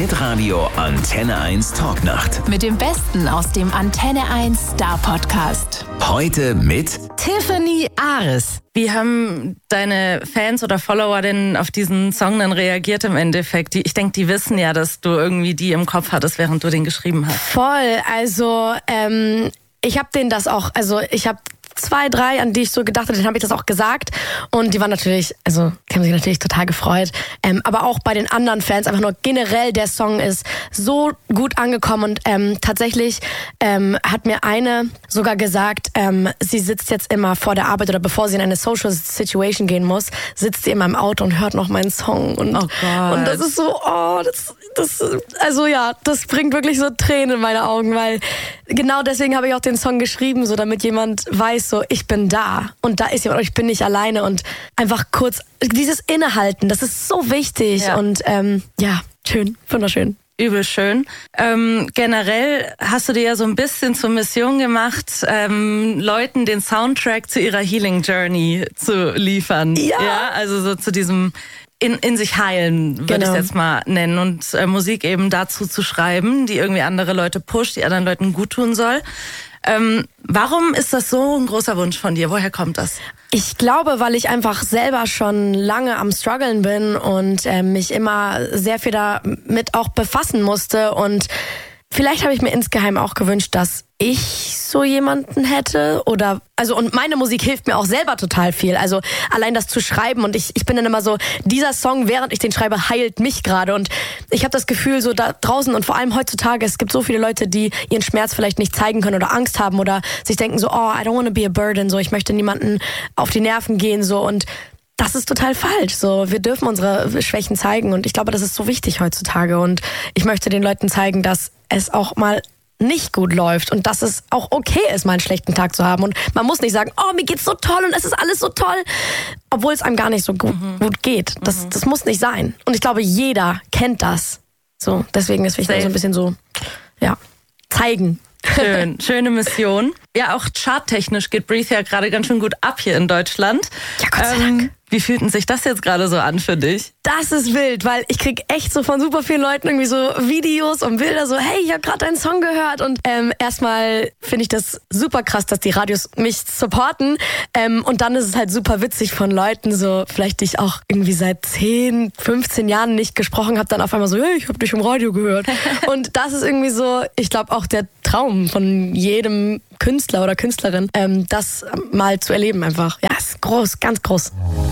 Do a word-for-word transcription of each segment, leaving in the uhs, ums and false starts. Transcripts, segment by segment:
Hitradio Antenne eins Talknacht. Mit dem Besten aus dem Antenne eins Star Podcast. Heute mit Tiffany Ares. Wie haben deine Fans oder Follower denn auf diesen Song dann reagiert im Endeffekt? Die, ich denke, die wissen ja, dass du irgendwie die im Kopf hattest, während du den geschrieben hast. Voll, also ähm, ich habe denen das auch, also ich habe zwei, drei, an die ich so gedacht habe, denen habe ich das auch gesagt. Und die waren natürlich, also die haben sich natürlich total gefreut. Ähm, aber auch bei den anderen Fans, einfach nur generell, der Song ist so gut angekommen. Und ähm, tatsächlich ähm, hat mir eine sogar gesagt, ähm, sie sitzt jetzt immer vor der Arbeit oder bevor sie in eine Social Situation gehen muss, sitzt sie immer im Auto und hört noch meinen Song. Und, oh Gott. und das ist so, oh, das, das, also ja, das bringt wirklich so Tränen in meine Augen, weil genau deswegen habe ich auch den Song geschrieben, so damit jemand weiß, so, ich bin da und da ist jemand und ich bin nicht alleine und einfach kurz dieses Innehalten, das ist so wichtig ja. und ähm, ja, schön, wunderschön. Übel schön. Ähm, generell hast du dir ja so ein bisschen zur Mission gemacht, ähm, Leuten den Soundtrack zu ihrer Healing Journey zu liefern. Ja. ja also so zu diesem in, in sich heilen, würde Genau. ich es jetzt mal nennen. Und äh, Musik eben dazu zu schreiben, die irgendwie andere Leute pusht, die anderen Leuten gut tun soll. Ähm, warum ist das so ein großer Wunsch von dir? Woher kommt das? Ich glaube, weil ich einfach selber schon lange am Struggeln bin und äh, mich immer sehr viel damit auch befassen musste. Und vielleicht habe ich mir insgeheim auch gewünscht, dass ich so jemanden hätte oder also und meine Musik hilft mir auch selber total viel. Also allein das zu schreiben und ich ich bin dann immer so, dieser Song, während ich den schreibe, heilt mich gerade und ich habe das Gefühl so da draußen und vor allem heutzutage, es gibt so viele Leute, die ihren Schmerz vielleicht nicht zeigen können oder Angst haben oder sich denken so, oh, I don't want to be a burden, so ich möchte niemanden auf die Nerven gehen so und das ist total falsch. So, wir dürfen unsere Schwächen zeigen und ich glaube, das ist so wichtig heutzutage und ich möchte den Leuten zeigen, dass es auch mal nicht gut läuft und dass es auch okay ist, mal einen schlechten Tag zu haben und man muss nicht sagen, oh, mir geht's so toll und es ist alles so toll, obwohl es einem gar nicht so gut, mhm. gut geht. Das, mhm. das muss nicht sein. Und ich glaube, jeder kennt das. So, deswegen ist wichtig, so ein bisschen so, ja, zeigen. Schön, schöne Mission. Ja, auch charttechnisch geht Breathe ja gerade ganz schön gut ab hier in Deutschland. Ja, Gott sei ähm, Dank. Wie fühlt denn sich das jetzt gerade so an für dich? Das ist wild, weil ich krieg echt so von super vielen Leuten irgendwie so Videos und Bilder so, hey, ich habe gerade deinen Song gehört und ähm, erstmal finde ich das super krass, dass die Radios mich supporten ähm, und dann ist es halt super witzig von Leuten so, vielleicht die ich auch irgendwie seit zehn, fünfzehn Jahren nicht gesprochen habe, dann auf einmal so, hey, ich habe dich im Radio gehört und das ist irgendwie so, ich glaube auch der Traum von jedem Künstler oder Künstlerin, ähm, das mal zu erleben einfach. Ja, ist groß, ganz groß.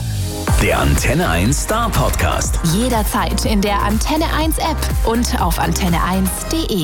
der Antenne eins Star Podcast. Jederzeit in der Antenne eins App und auf antenne eins punkt de.